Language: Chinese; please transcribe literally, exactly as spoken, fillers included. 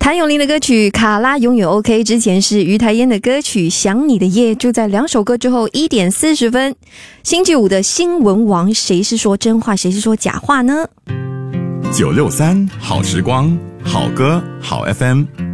谭咏麟的歌曲《卡拉永远 OK》，之前是于台烟的歌曲《想你的夜》，就在两首歌之后一点四十分。星期五的新闻王，谁是说真话，谁是说假话呢？ 九六三好时光，好歌好 F M。